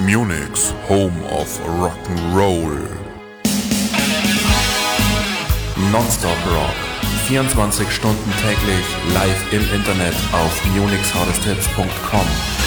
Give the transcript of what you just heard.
Munich's home of Rock'n'Roll. Nonstop Rock. 24 Stunden täglich live im Internet auf munichshardesthits.com.